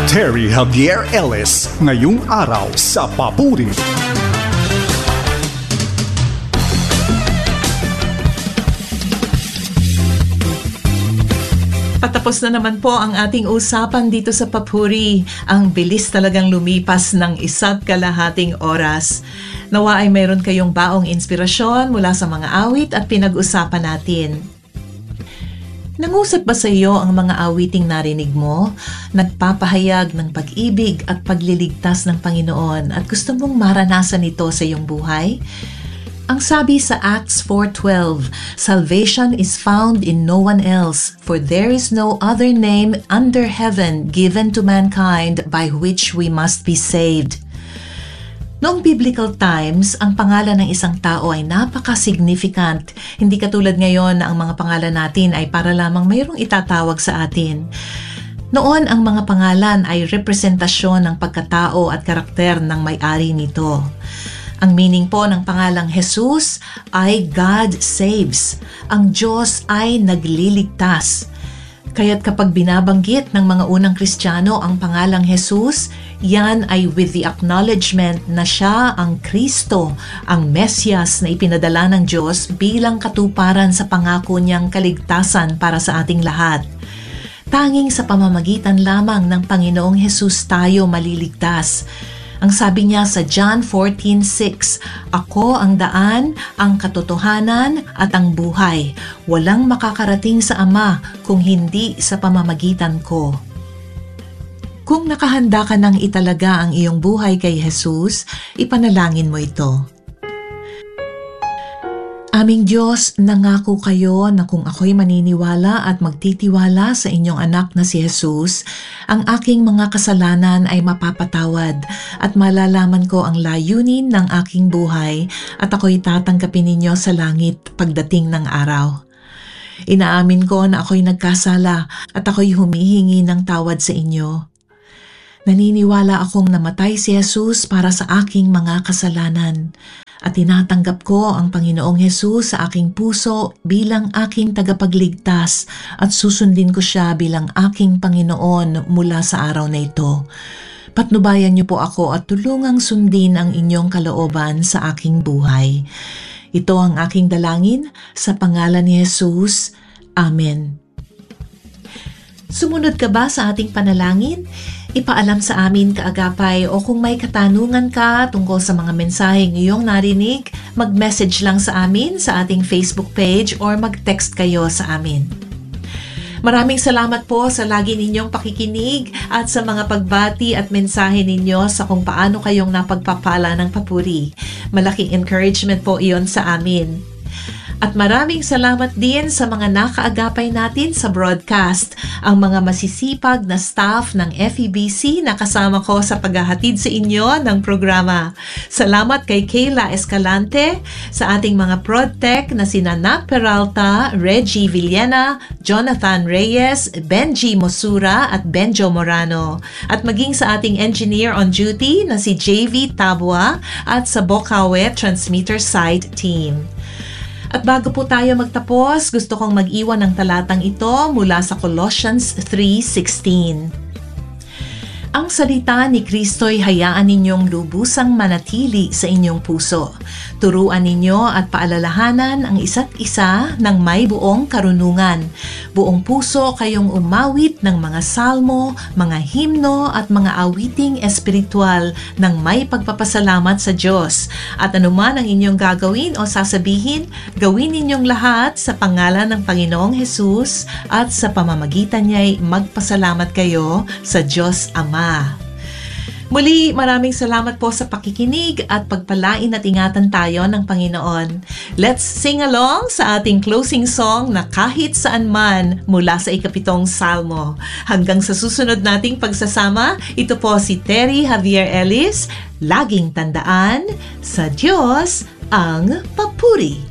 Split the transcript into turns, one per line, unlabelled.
Terry Javier Ellis, ngayong araw sa Papuri.
Patapos na naman po ang ating usapan dito sa Papuri. Ang bilis talagang lumipas ng 1.5 oras. Nawa ay mayroon kayong baong inspirasyon mula sa mga awit at pinag-usapan natin. Nangusap ba sa iyo ang mga awiting narinig mo? Nagpapahayag ng pag-ibig at pagliligtas ng Panginoon at gusto mong maranasan ito sa iyong buhay? Ang sabi sa Acts 4:12, "Salvation is found in no one else, for there is no other name under heaven given to mankind by which we must be saved." Noong biblical times, ang pangalan ng isang tao ay napaka-significant. Hindi katulad ngayon na ang mga pangalan natin ay para lamang mayroong itatawag sa atin. Noon, ang mga pangalan ay representasyon ng pagkatao at karakter ng may-ari nito. Ang meaning po ng pangalang Jesus ay God saves. Ang Diyos ay nagliligtas. Kaya't kapag binabanggit ng mga unang Kristiyano ang pangalang Jesus, yan ay with the acknowledgement na siya ang Kristo, ang Mesyas na ipinadala ng Diyos bilang katuparan sa pangako niyang kaligtasan para sa ating lahat. Tanging sa pamamagitan lamang ng Panginoong Jesus tayo maliligtas. Ang sabi niya sa John 14:6, "Ako ang daan, ang katotohanan at ang buhay. Walang makakarating sa Ama kung hindi sa pamamagitan ko." Kung nakahanda ka nang italaga ang iyong buhay kay Jesus, ipanalangin mo ito. Aming Diyos, nangako kayo na kung ako'y maniniwala at magtitiwala sa inyong anak na si Jesus, ang aking mga kasalanan ay mapapatawad at malalaman ko ang layunin ng aking buhay at ako'y tatanggapin ninyo sa langit pagdating ng araw. Inaamin ko na ako'y nagkasala at ako'y humihingi ng tawad sa inyo. Naniniwala akong namatay si Jesus para sa aking mga kasalanan. At tinatanggap ko ang Panginoong Jesus sa aking puso bilang aking tagapagligtas at susundin ko siya bilang aking Panginoon mula sa araw na ito. Patnubayan niyo po ako at tulungang sundin ang inyong kalooban sa aking buhay. Ito ang aking dalangin sa pangalan ni Jesus. Amen. Sumunod ka ba sa ating panalangin? Ipaalam sa amin kaagapay o kung may katanungan ka tungkol sa mga mensaheng iyong narinig, mag-message lang sa amin sa ating Facebook page or mag-text kayo sa amin. Maraming salamat po sa lagi ninyong pakikinig at sa mga pagbati at mensahe ninyo sa kung paano kayong napagpapala ng papuri. Malaking encouragement po iyon sa amin. At maraming salamat din sa mga nakaagapay natin sa broadcast, ang mga masisipag na staff ng FEBC na kasama ko sa paghahatid sa inyo ng programa. Salamat kay Kayla Escalante, sa ating mga ProdTech na sina Nat Peralta, Reggie Villena, Jonathan Reyes, Benji Mosura at Benjo Morano. At maging sa ating engineer on duty na si JV Tabua at sa Bocaue Transmitter Site Team. At bago po tayo magtapos, gusto kong mag-iwan ng talatang ito mula sa Colossians 3:16. Ang salita ni Kristo'y hayaan ninyong lubusang manatili sa inyong puso. Turuan ninyo at paalalahanan ang isa't isa ng may buong karunungan. Buong puso kayong umawit ng mga salmo, mga himno at mga awiting espiritual ng may pagpapasalamat sa Diyos. At anuman ang inyong gagawin o sasabihin, gawin ninyong lahat sa pangalan ng Panginoong Jesus at sa pamamagitan niya'y magpasalamat kayo sa Diyos Ama. Muli, maraming salamat po sa pakikinig at pagpalain at ingatan tayo ng Panginoon. Let's sing along sa ating closing song na Kahit Saan Man mula sa 7 Salmo. Hanggang sa susunod nating pagsasama, ito po si Terry Javier Ellis. Laging tandaan, sa Diyos ang papuri.